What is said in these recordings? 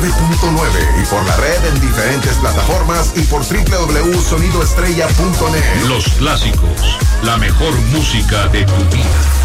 y por la red en diferentes plataformas y por www.sonidoestrella.net. Los clásicos, la mejor música de tu vida.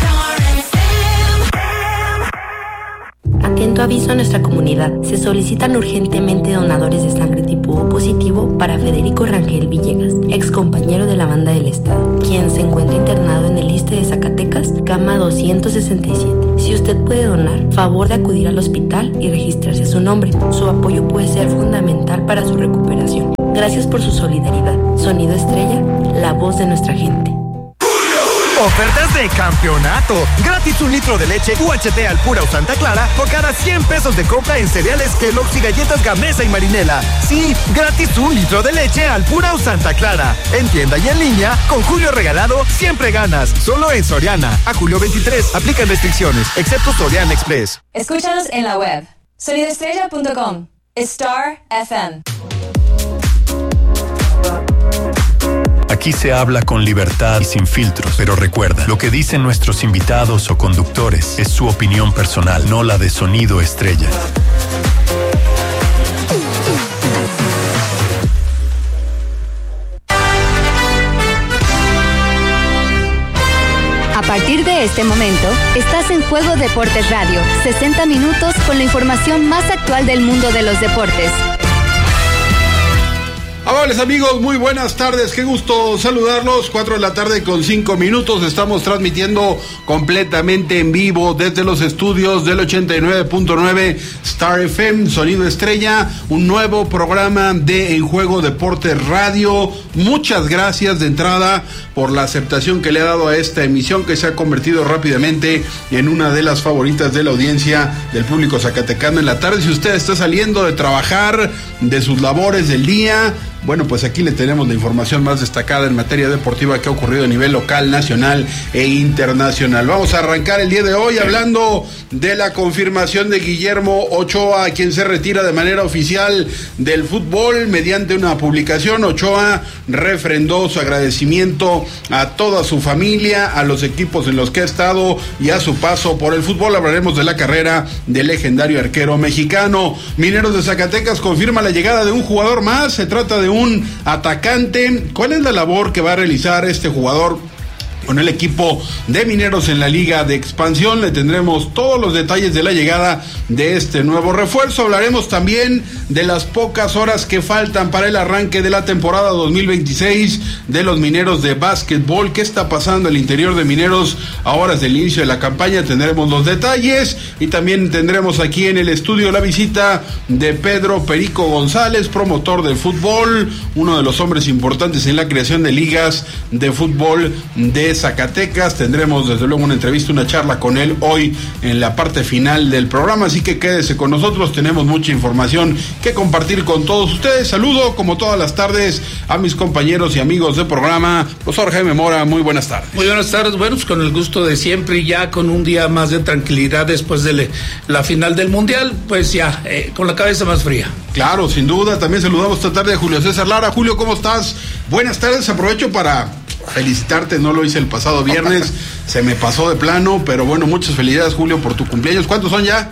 Atento aviso a nuestra comunidad. Se solicitan urgentemente donadores de sangre tipo O positivo para Federico Rangel Villegas, ex compañero de la banda del Estado, quien se encuentra internado en el ISSSTE de Zacatecas, cama 267. Si usted puede donar, favor de acudir al hospital y registrarse su nombre. Su apoyo puede ser fundamental para su recuperación. Gracias por su solidaridad. Sonido Estrella, la voz de nuestra gente. Ofertas de campeonato. Gratis 1 litro de leche UHT Alpura o Santa Clara por cada 100 pesos de compra en cereales Kellogg's y galletas Gamesa y Marinela. Sí, gratis 1 litro de leche Alpura o Santa Clara. En tienda y en línea, con Julio Regalado, siempre ganas. Solo en Soriana. A julio 23. Aplican restricciones, excepto Soriana Express. Escúchanos en la web. Sonidoestrella.com. Star FM. Aquí se habla con libertad y sin filtros, pero recuerda, lo que dicen nuestros invitados o conductores es su opinión personal, no la de Sonido Estrella. A partir de este momento, estás en Juego Deportes Radio, 60 minutos con la información más actual del mundo de los deportes. Amables amigos, muy buenas tardes, qué gusto saludarlos. 4:05 p.m. Estamos transmitiendo completamente en vivo desde los estudios del 89.9 Star FM, Sonido Estrella, un nuevo programa de En Juego Deportes Radio. Muchas gracias de entrada por la aceptación que le ha dado a esta emisión, que se ha convertido rápidamente en una de las favoritas de la audiencia del público zacatecano en la tarde. Si usted está saliendo de trabajar, de sus labores del día, bueno, pues aquí le tenemos la información más destacada en materia deportiva que ha ocurrido a nivel local, nacional e internacional. Vamos a arrancar el día de hoy hablando de la confirmación de Guillermo Ochoa, quien se retira de manera oficial del fútbol. Mediante una publicación, Ochoa refrendó su agradecimiento a toda su familia, a los equipos en los que ha estado y a su paso por el fútbol. Hablaremos de la carrera del legendario arquero mexicano. Mineros de Zacatecas confirma la llegada de un jugador más. Se trata de un atacante. ¿Cuál es la labor que va a realizar este jugador con el equipo de Mineros en la Liga de Expansión? Le tendremos todos los detalles de la llegada de este nuevo refuerzo. Hablaremos también de las pocas horas que faltan para el arranque de la temporada 2026 de los Mineros de básquetbol. ¿Qué está pasando al interior de Mineros a horas del inicio de la campaña? Tendremos los detalles y también tendremos aquí en el estudio la visita de Pedro Perico González, promotor del fútbol, uno de los hombres importantes en la creación de ligas de fútbol de Zacatecas. Tendremos desde luego una entrevista, una charla con él hoy en la parte final del programa, así que quédese con nosotros, tenemos mucha información que compartir con todos ustedes. Saludo como todas las tardes a mis compañeros y amigos de programa. Profesor Jaime Mora, muy buenas tardes. Muy buenas tardes, bueno, pues con el gusto de siempre y ya con un día más de tranquilidad después de la final del Mundial, pues ya con la cabeza más fría. Claro, sin duda. También saludamos esta tarde a Julio César Lara. Julio, ¿cómo estás? Buenas tardes, aprovecho para felicitarte, no lo hice el pasado viernes, se me pasó de plano, pero bueno, muchas felicidades, Julio, por tu cumpleaños. ¿Cuántos son ya?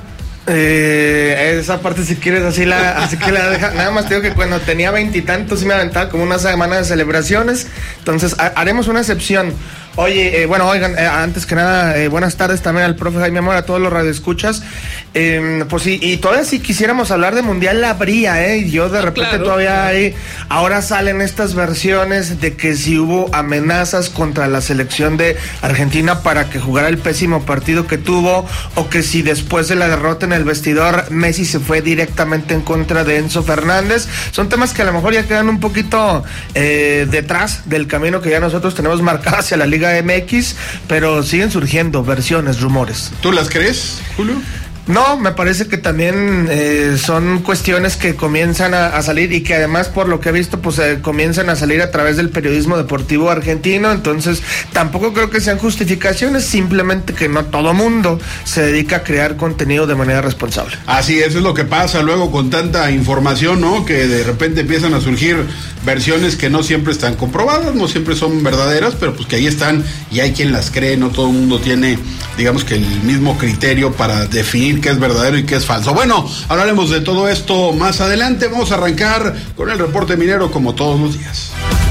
Esa parte, si quieres, así que la deja. Nada más te digo que cuando tenía 20 y tantos sí me aventaba como una semana de celebraciones, entonces haremos una excepción. Oye, bueno, oigan, antes que nada, buenas tardes también al profe Jaime Amor, a todos los radioescuchas. Pues sí, y todavía si quisiéramos hablar de Mundial la habría, yo de repente claro, todavía hay, ahora salen estas versiones de que si hubo amenazas contra la selección de Argentina para que jugara el pésimo partido que tuvo, o que si después de la derrota en el vestidor Messi se fue directamente en contra de Enzo Fernández. Son temas que a lo mejor ya quedan un poquito detrás del camino que ya nosotros tenemos marcado hacia la Liga MX, pero siguen surgiendo versiones, rumores. ¿Tú las crees, Julio? No, me parece que también son cuestiones que comienzan a salir y que además, por lo que he visto, pues comienzan a salir a través del periodismo deportivo argentino. Entonces tampoco creo que sean justificaciones, simplemente que no todo mundo se dedica a crear contenido de manera responsable. Así es lo que pasa luego con tanta información, ¿no? Que de repente empiezan a surgir versiones que no siempre están comprobadas, no siempre son verdaderas, pero pues que ahí están y hay quien las cree. No todo el mundo tiene, digamos, que el mismo criterio para definir distinguir qué es verdadero y qué es falso. Bueno, hablaremos de todo esto más adelante. Vamos a arrancar con el reporte minero como todos los días.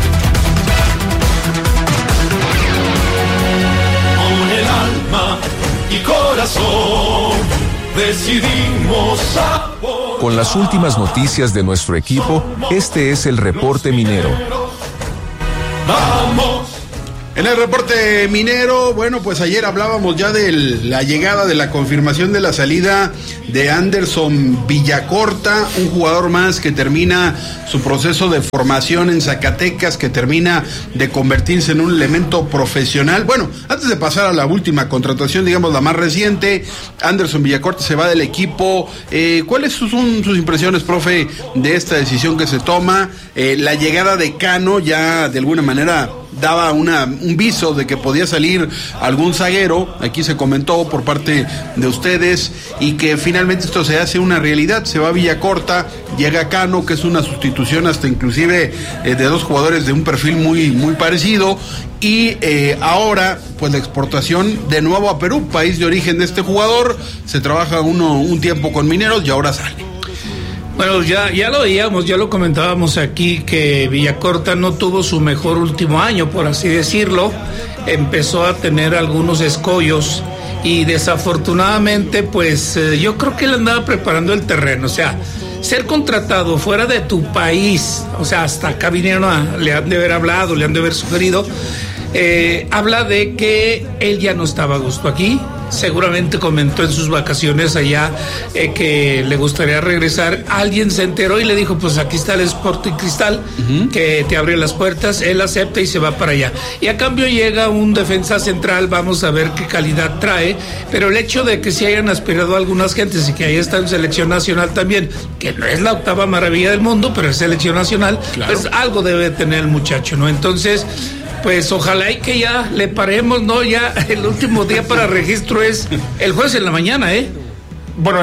Con el alma y corazón decidimos apoyar. Con las últimas noticias de nuestro equipo, este es el reporte minero. Vamos. En el reporte minero, bueno, pues ayer hablábamos ya de la llegada, de la confirmación de la salida de Anderson Villacorta, un jugador más que termina su proceso de formación en Zacatecas, que termina de convertirse en un elemento profesional. Bueno, antes de pasar a la última contratación, digamos la más reciente, Anderson Villacorta se va del equipo. ¿Cuáles son sus impresiones, profe, de esta decisión que se toma? La llegada de Cano ya de alguna manera daba un viso de que podía salir algún zaguero, aquí se comentó por parte de ustedes, y que finalmente esto se hace una realidad. Se va Villacorta, llega Cano, que es una sustitución hasta inclusive de dos jugadores de un perfil muy parecido, y ahora pues la exportación de nuevo a Perú, país de origen de este jugador. Se trabaja un tiempo con Mineros y ahora sale. Bueno, ya lo veíamos, ya lo comentábamos aquí, que Villacorta no tuvo su mejor último año, por así decirlo. Empezó a tener algunos escollos y desafortunadamente, pues yo creo que él andaba preparando el terreno. O sea, ser contratado fuera de tu país, o sea, hasta acá vinieron le han de haber hablado, le han de haber sugerido, habla de que él ya no estaba a gusto aquí. Seguramente comentó en sus vacaciones allá que le gustaría regresar. Alguien se enteró y le dijo, pues aquí está el Sporting Cristal, que te abre las puertas. Él acepta y se va para allá. Y a cambio llega un defensa central, vamos a ver qué calidad trae. Pero el hecho de que se hayan aspirado algunas gentes y que ahí está en selección nacional también, que no es la octava maravilla del mundo, pero es selección nacional, claro, pues algo debe tener el muchacho, ¿no? Entonces, pues ojalá y que ya le paremos, ¿no? Ya el último día para registro es el jueves en la mañana, ¿eh? Bueno,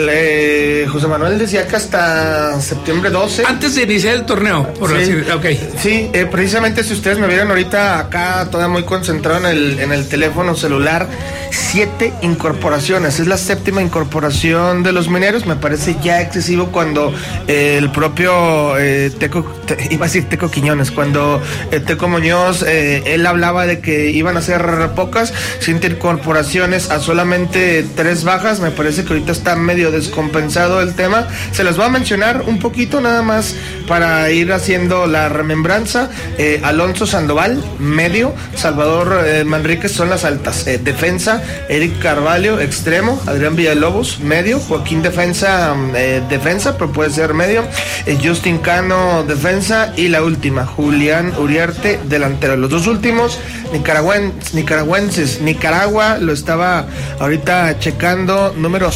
José Manuel decía que hasta septiembre 12. Antes de iniciar el torneo, por decir, okay. Sí, precisamente si ustedes me vieran ahorita acá todavía muy concentrado en el teléfono celular, 7 incorporaciones. Es la 7ª incorporación de los Mineros. Me parece ya excesivo cuando el propio Teco Quiñones, cuando Teco Muñoz, él hablaba de que iban a ser pocas, 7 incorporaciones a solamente 3 bajas. Me parece que ahorita está medio descompensado el tema. Se los voy a mencionar un poquito nada más para ir haciendo la remembranza. Alonso Sandoval, medio. Salvador Manríquez son las altas. Defensa, Eric Carvalho, extremo. Adrián Villalobos, medio. Joaquín defensa, pero puede ser medio. Justin Cano, defensa. Y la última, Julián Uriarte, delantero. Los dos últimos, nicaragüenses. Nicaragua lo estaba ahorita checando, número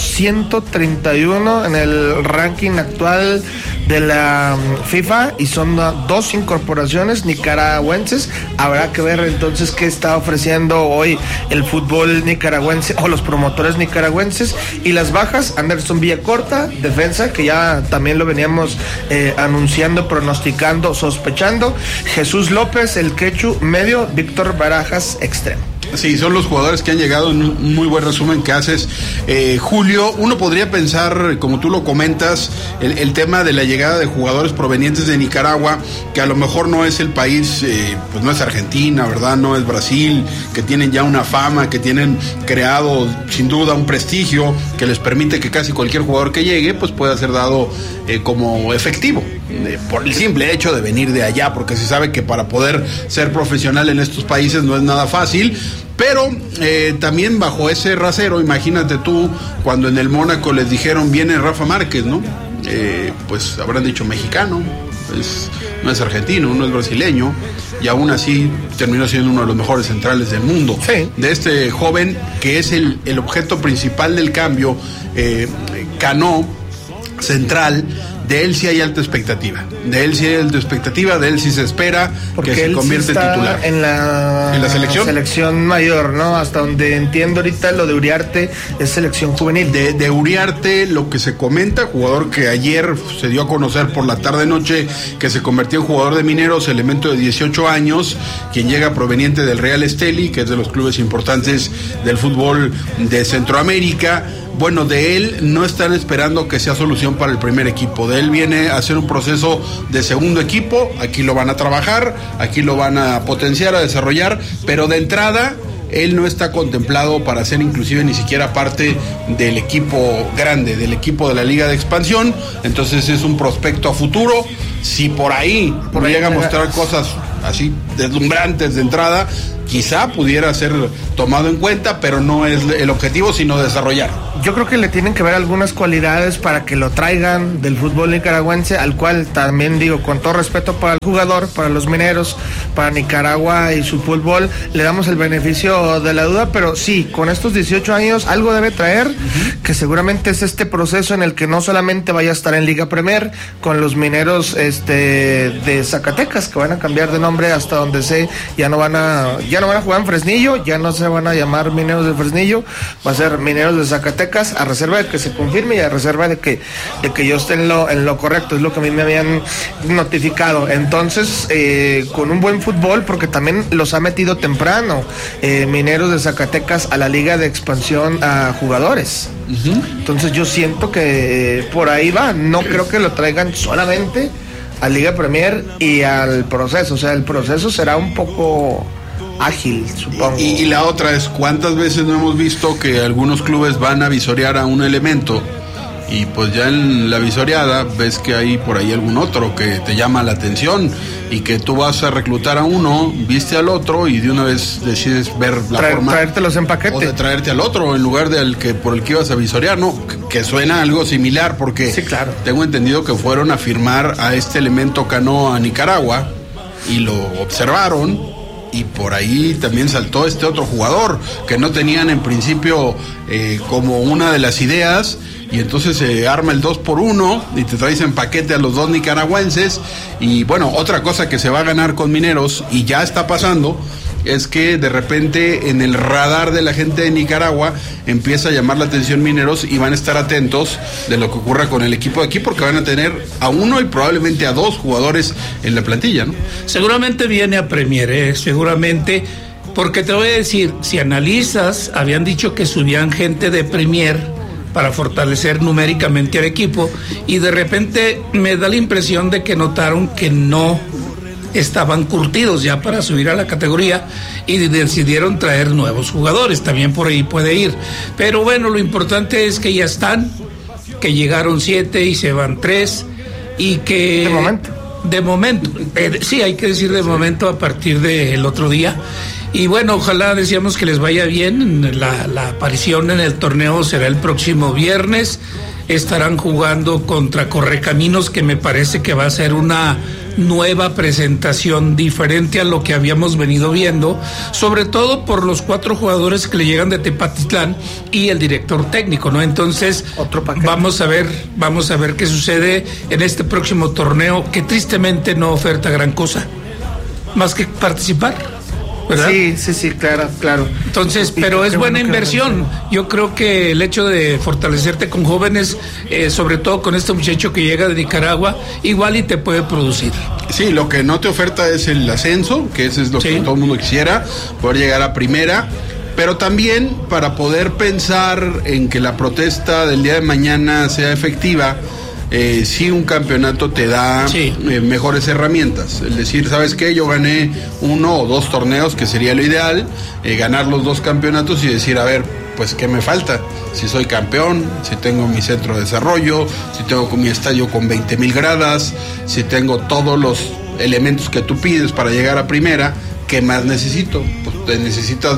131 en el ranking actual de la FIFA, y son 2 incorporaciones nicaragüenses. Habrá que ver entonces qué está ofreciendo hoy el fútbol nicaragüense o los promotores nicaragüenses. Y las bajas, Anderson Villacorta, defensa, que ya también lo veníamos anunciando, pronosticando, sospechando. Jesús López, el Quechu, medio. Víctor Barajas, extremo. Sí, son los jugadores que han llegado en un muy buen resumen que haces, Julio. Uno podría pensar, como tú lo comentas, el tema de la llegada de jugadores provenientes de Nicaragua, que a lo mejor no es el país, pues no es Argentina, ¿verdad? No es Brasil, que tienen ya una fama, que tienen creado sin duda un prestigio que les permite que casi cualquier jugador que llegue pues pueda ser dado como efectivo, por el simple hecho de venir de allá, porque se sabe que para poder ser profesional en estos países no es nada fácil. Pero también bajo ese rasero, imagínate tú, cuando en el Mónaco les dijeron viene Rafa Márquez, ¿no? Pues habrán dicho mexicano, pues no es argentino, no es brasileño, y aún así terminó siendo uno de los mejores centrales del mundo. Sí. De este joven que es el objeto principal del cambio, Cano, central. De él sí hay alta expectativa. De él sí se espera porque que se convierta en titular. En la selección mayor, ¿no? Hasta donde entiendo ahorita lo de Uriarte es selección juvenil. De Uriarte, lo que se comenta, jugador que ayer se dio a conocer por la tarde-noche que se convirtió en jugador de Mineros, elemento de 18 años, quien llega proveniente del Real Estelí, que es de los clubes importantes del fútbol de Centroamérica. bueno, de él no están esperando que sea solución para el primer equipo. De él viene a hacer un proceso de segundo equipo. Aquí lo van a trabajar, aquí lo van a potenciar, a desarrollar, pero de entrada él no está contemplado para ser inclusive ni siquiera parte del equipo grande, del equipo de la Liga de Expansión. Entonces es un prospecto a futuro. Si por ahí llega a mostrar cosas así deslumbrantes de entrada, quizá pudiera ser tomado en cuenta, pero no es el objetivo, sino desarrollar. Yo creo que le tienen que ver algunas cualidades para que lo traigan del fútbol nicaragüense, al cual también digo, con todo respeto para el jugador, para los mineros, para Nicaragua y su fútbol, le damos el beneficio de la duda, pero sí, con estos 18 años algo debe traer, que seguramente es este proceso en el que no solamente vaya a estar en Liga Premier con los mineros de Zacatecas, que van a cambiar de nombre hasta donde sé, ya no van a jugar en Fresnillo, ya no se van a llamar Mineros de Fresnillo, va a ser Mineros de Zacatecas, a reserva de que se confirme y a reserva de que yo esté en lo correcto, es lo que a mí me habían notificado. Entonces, con un buen fútbol, porque también los ha metido temprano Mineros de Zacatecas a la Liga de Expansión a jugadores. Entonces yo siento que por ahí va, no creo que lo traigan solamente a Liga Premier y al proceso, o sea, el proceso será un poco ágil, supongo. Y la otra es, ¿cuántas veces no hemos visto que algunos clubes van a visorear a un elemento y pues ya en la visoreada ves que hay por ahí algún otro que te llama la atención y que tú vas a reclutar a uno, viste al otro y de una vez decides ver la forma traértelos en paquete o de traerte al otro en lugar del que por el que ibas a visorear, ¿no? Que suena algo similar, porque sí, claro, tengo entendido que fueron a firmar a este elemento Cano a Nicaragua y lo observaron. Y por ahí también saltó este otro jugador que no tenían en principio como una de las ideas, y entonces se arma el 2x1 y te traes en paquete a los dos nicaragüenses. Y bueno, otra cosa que se va a ganar con Mineros, y ya está pasando, es que de repente en el radar de la gente de Nicaragua empieza a llamar la atención Mineros y van a estar atentos de lo que ocurra con el equipo de aquí, porque van a tener a uno y probablemente a dos jugadores en la plantilla, ¿no? Seguramente viene a Premier, seguramente, porque te voy a decir, si analizas, habían dicho que subían gente de Premier para fortalecer numéricamente al equipo, y de repente me da la impresión de que notaron que no estaban curtidos ya para subir a la categoría y decidieron traer nuevos jugadores. También por ahí puede ir, pero bueno, lo importante es que ya están, que llegaron 7 y se van 3, y que de momento, sí, hay que decir de momento a partir del otro día. Y bueno, ojalá, decíamos, que les vaya bien. La aparición en el torneo será el próximo viernes. Estarán jugando contra Correcaminos, que me parece que va a ser una nueva presentación diferente a lo que habíamos venido viendo, sobre todo por los 4 jugadores que le llegan de Tepatitlán y el director técnico, ¿no? Entonces, vamos a ver qué sucede en este próximo torneo, que tristemente no oferta gran cosa, más que participar, ¿verdad? Sí, claro. Entonces, pero es buena inversión. Yo creo que el hecho de fortalecerte con jóvenes, sobre todo con este muchacho que llega de Nicaragua, igual y te puede producir. Sí, lo que no te oferta es el ascenso, que ese es lo que todo el mundo quisiera, poder llegar a primera, pero también para poder pensar en que la protesta del día de mañana sea efectiva. Sí, un campeonato te da mejores herramientas. Es decir, ¿sabes qué? Yo gané 1 o 2 torneos, que sería lo ideal, ganar los 2 campeonatos y decir, a ver, pues ¿qué me falta? Si soy campeón, si tengo mi centro de desarrollo, si tengo mi estadio con 20,000 gradas, si tengo todos los elementos que tú pides para llegar a primera, ¿qué más necesito? Pues te necesitas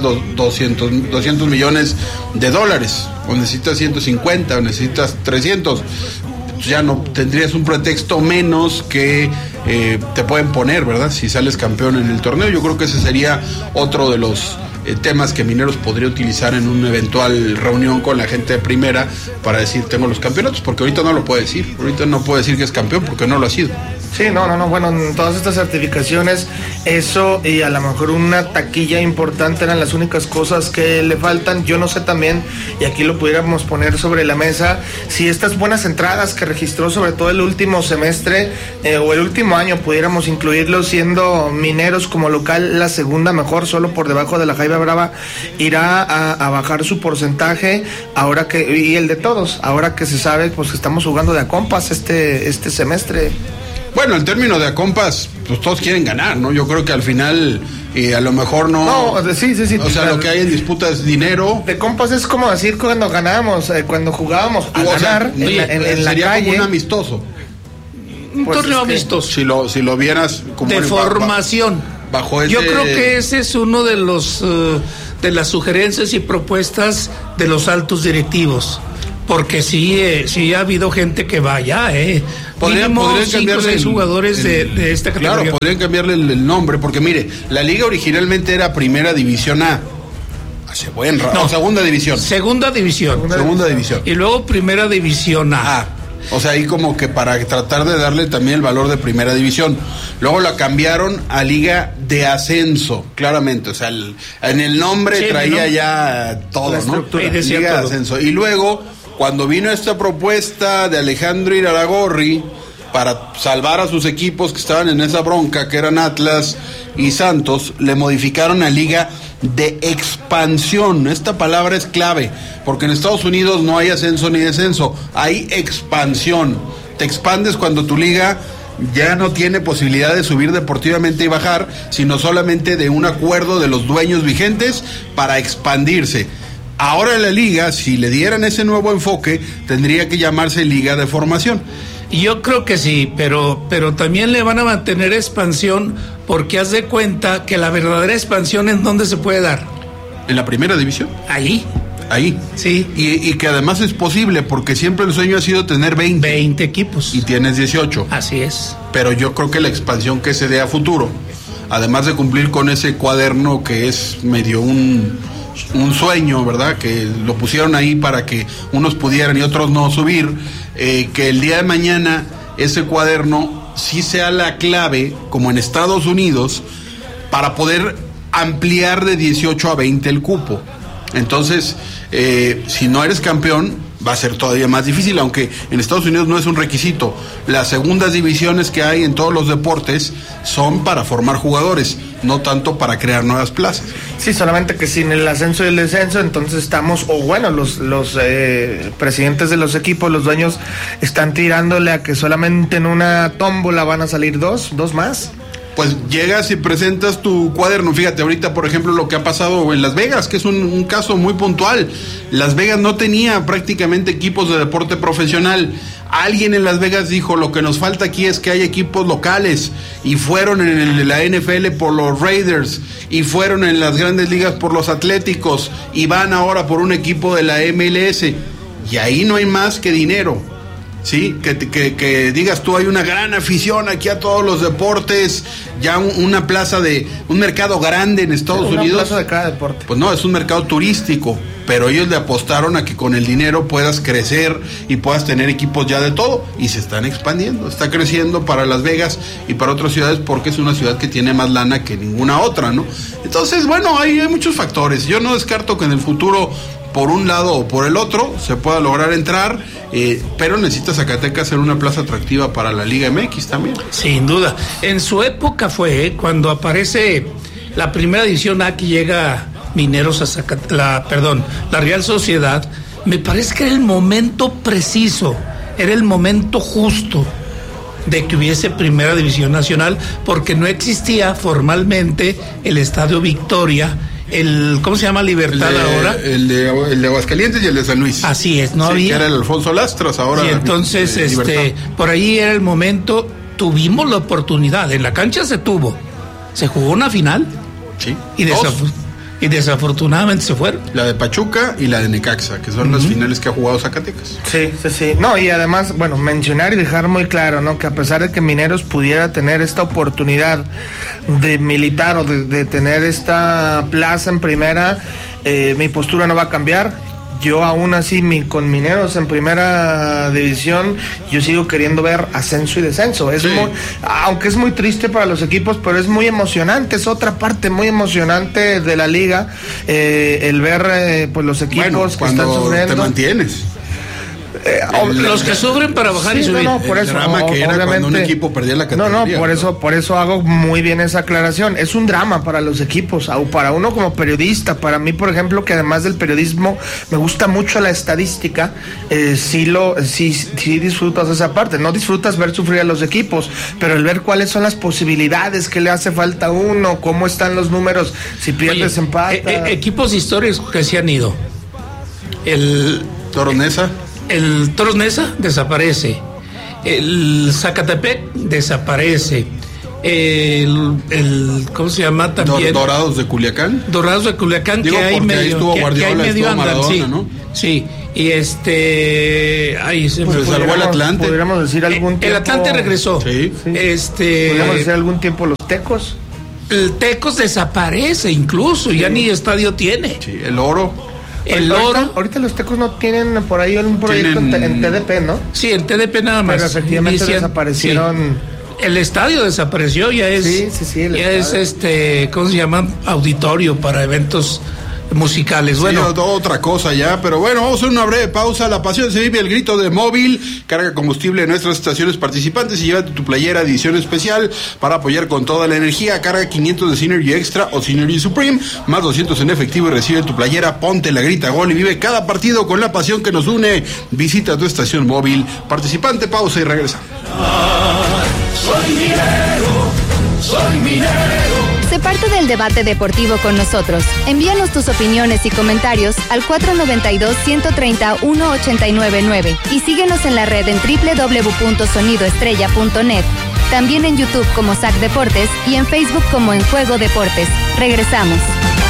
200 millones de dólares, o necesitas 150, o necesitas 300. Ya no tendrías un pretexto menos que te pueden poner, ¿verdad? Si sales campeón en el torneo. Yo creo que ese sería otro de los temas que Mineros podría utilizar en una eventual reunión con la gente de primera para decir, tengo los campeonatos, porque ahorita no lo puede decir. Ahorita no puede decir que es campeón porque no lo ha sido. Sí, no, bueno, en todas estas certificaciones, eso y a lo mejor una taquilla importante eran las únicas cosas que le faltan. Yo no sé también, y aquí lo pudiéramos poner sobre la mesa, si estas buenas entradas que registró sobre todo el último semestre o el último año, pudiéramos incluirlo, siendo Mineros como local la segunda mejor, solo por debajo de la Jaiba Brava, irá a bajar su porcentaje, ahora que, y el de todos, ahora que se sabe pues que estamos jugando de a compas este semestre. Bueno, el término de a compas, pues todos quieren ganar, ¿no? Yo creo que al final, a lo mejor no... No, sí. O sea, lo que hay en disputa es dinero. De compas es como decir cuando ganábamos, cuando jugábamos a ganar en la sería calle. como un amistoso. Un Pues torneo es que amistoso. Si lo vieras como... De formación. Bajo ese... Yo creo que ese es uno de los de las sugerencias y propuestas de los altos directivos. Porque sí ha habido gente que vaya, Podrían 5 o 6 jugadores de esta categoría. Claro, podrían cambiarle el nombre, porque mire, la liga originalmente era Primera División A. Hace buen rato. No, Segunda División. Segunda División. Y luego Primera División A. O sea, ahí como que para tratar de darle también el valor de Primera División. Luego la cambiaron a Liga de Ascenso, claramente. O sea, en el nombre traía ya todo, ¿no? Liga de Ascenso. Y luego, cuando vino esta propuesta de Alejandro Iraragorri para salvar a sus equipos que estaban en esa bronca, que eran Atlas y Santos, le modificaron a Liga de Expansión. Esta palabra es clave, porque en Estados Unidos no hay ascenso ni descenso, hay expansión. Te expandes cuando tu liga ya no tiene posibilidad de subir deportivamente y bajar, sino solamente de un acuerdo de los dueños vigentes para expandirse. Ahora la liga, si le dieran ese nuevo enfoque, tendría que llamarse Liga de Formación. Yo creo que sí, pero también le van a mantener expansión, porque haz de cuenta que la verdadera expansión, ¿en dónde se puede dar? ¿En la Primera División? Ahí. Sí. Y que además es posible, porque siempre el sueño ha sido tener 20 equipos. Y tienes 18. Así es. Pero yo creo que la expansión que se dé a futuro, además de cumplir con ese cuaderno que es medio un sueño, ¿verdad? Que lo pusieron ahí para que unos pudieran y otros no subir, que el día de mañana ese cuaderno sí sea la clave, como en Estados Unidos, para poder ampliar de 18 a 20 el cupo. Entonces, si no eres campeón, va a ser todavía más difícil, aunque en Estados Unidos no es un requisito. Las segundas divisiones que hay en todos los deportes son para formar jugadores, no tanto para crear nuevas plazas. Sí, solamente que sin el ascenso y el descenso, entonces estamos, o bueno, los presidentes de los equipos, los dueños, están tirándole a que solamente en una tómbola van a salir dos más. Pues llegas y presentas tu cuaderno. Fíjate, ahorita, por ejemplo, lo que ha pasado en Las Vegas, que es un caso muy puntual. Las Vegas no tenía prácticamente equipos de deporte profesional. Alguien en Las Vegas dijo, lo que nos falta aquí es que hay equipos locales. Y fueron en la NFL por los Raiders, y fueron en las grandes ligas por los Atléticos, y van ahora por un equipo de la MLS. Y ahí no hay más que dinero. Sí, que digas tú, hay una gran afición aquí a todos los deportes, ya una plaza un mercado grande en Estados Unidos. Una plaza de cada deporte. Pues no, es un mercado turístico, pero ellos le apostaron a que con el dinero puedas crecer y puedas tener equipos ya de todo, y se están expandiendo, está creciendo para Las Vegas y para otras ciudades, porque es una ciudad que tiene más lana que ninguna otra, ¿no? Entonces, bueno, hay muchos factores. Yo no descarto que en el futuro, por un lado o por el otro, se pueda lograr entrar, pero necesita Zacatecas ser una plaza atractiva para la Liga MX también. Sin duda. En su época fue cuando aparece la Primera División A, que llega Mineros a la Real Sociedad. Me parece que era el momento preciso, era el momento justo de que hubiese Primera División Nacional, porque no existía formalmente el Estadio Victoria, ¿cómo se llama? Libertad ahora. El de Aguascalientes y el de San Luis. Así es, no había. Que era el Alfonso Lastras ahora. Y entonces, por ahí era el momento, tuvimos la oportunidad, en la cancha se jugó una final. Sí. Y desafortunadamente se fueron. La de Pachuca y la de Necaxa, que son las finales que ha jugado Zacatecas. Sí. No, y además, bueno, mencionar y dejar muy claro, ¿no? Que a pesar de que Mineros pudiera tener esta oportunidad de militar o de tener esta plaza en primera, mi postura no va a cambiar. yo aún así con Mineros en primera división, yo sigo queriendo ver ascenso y descenso. Es aunque es muy triste para los equipos, pero es muy emocionante, es otra parte muy emocionante de la liga, el ver pues los equipos que están sufriendo. Te mantienes. Los que sufren para bajar y subir. Por eso, el drama que era cuando un equipo perdía la categoría. Por eso hago muy bien esa aclaración. Es un drama para los equipos, para uno como periodista, para mí, por ejemplo, que además del periodismo me gusta mucho la estadística, sí disfrutas esa parte. No disfrutas ver sufrir a los equipos, pero el ver cuáles son las posibilidades, qué le hace falta a uno, cómo están los números, si pierdes, empata. Equipos históricos que se han ido. El Toros Neza desaparece, el Zacatepec desaparece, ¿cómo se llama también? Dorados de Culiacán. Digo, que hay medio, que hay medio andan, Maradona, ¿no? Sí, y ahí se pues salvó el Atlante. Podríamos decir algún tiempo. El Atlante regresó. Sí. Podríamos decir algún tiempo los Tecos. El Tecos desaparece incluso, ya ni estadio tiene. Sí, el Oro. Ahorita los Tecos no tienen por ahí un proyecto en TDP, ¿no? Sí, en TDP nada más. Pero efectivamente desaparecieron. Sí. El estadio desapareció, ya es. Es ¿cómo se llama? Auditorio para eventos musicales. Bueno, otra cosa ya, pero bueno, vamos a hacer una breve pausa. La pasión se vive, el grito de Móvil. Carga combustible en nuestras estaciones participantes y llévate tu playera edición especial para apoyar con toda la energía. Carga 500 de Synergy Extra o Synergy Supreme, más 200 en efectivo y recibe tu playera. Ponte la grita gol y vive cada partido con la pasión que nos une. Visita tu estación Móvil participante. Pausa y regresamos. Soy minero. Sé parte del debate deportivo con nosotros. Envíanos tus opiniones y comentarios al 492-130-1899 y síguenos en la red en www.sonidoestrella.net. También en YouTube como SAC Deportes y en Facebook como En Juego Deportes. Regresamos.